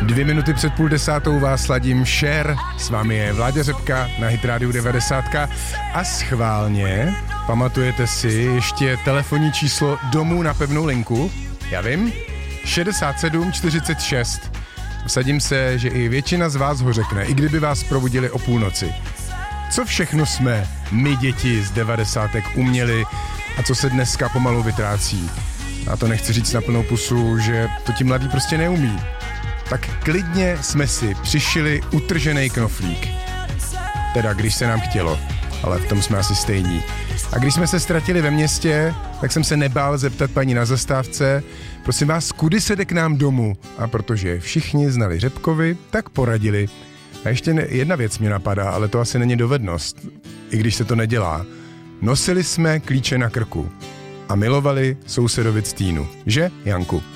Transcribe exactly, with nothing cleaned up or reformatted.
Dvě minuty před půl desátou vás ladím Share. S vámi je Vláďa Řepka na Hit Radio devadesát. A schválně pamatujete si ještě telefonní číslo domů na pevnou linku? Já vím. šedesát sedm čtyřicet šest. Vsadím se, že i většina z vás ho řekne, i kdyby vás probudili o půlnoci. Co všechno jsme my děti z devadesátek uměli a co se dneska pomalu vytrácí. A to nechci říct na plnou pusu, že to ti mladí prostě neumí. Tak klidně jsme si přišili utržený knoflík. Teda když se nám chtělo, ale v tom jsme asi stejní. A když jsme se ztratili ve městě, tak jsem se nebál zeptat paní na zastávce, prosím vás, kudy se jde k nám domů? A protože všichni znali Řepkovi, tak poradili. A ještě jedna věc mě napadá, ale to asi není dovednost, i když se to nedělá. Nosili jsme klíče na krku a milovali sousedovi Ctínu. Že, Janku?